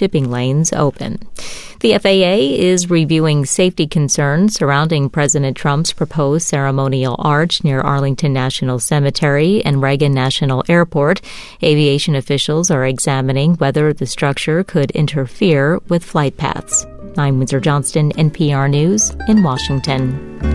shipping lanes open. The FAA is reviewing safety concerns surrounding President Trump's proposed ceremonial arch near Arlington National Cemetery and Reagan National Airport. Aviation officials are examining whether the structure could interfere with flight paths. I'm Windsor Johnston, NPR News in Washington.